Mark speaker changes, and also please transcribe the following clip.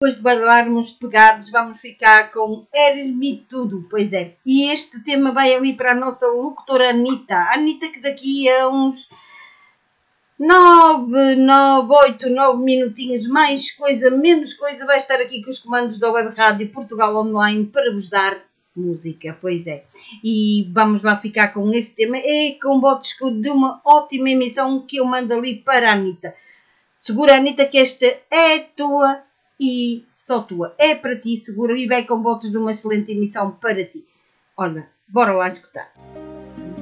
Speaker 1: depois de bailarmos pegados, vamos ficar com Eres-me Tudo, pois é. E este tema vai ali para a nossa locutora Anitta. A Anitta que daqui a uns 9 minutinhos, mais coisa, menos coisa, vai estar aqui com os comandos da Web Rádio Portugal Online para vos dar música, pois é. E vamos lá ficar com este tema, é com votos de uma ótima emissão que eu mando ali para a Anitta. Segura, Anitta, que esta é tua e só tua. É para ti, segura, e vai com votos de uma excelente emissão para ti. Olha, bora lá escutar.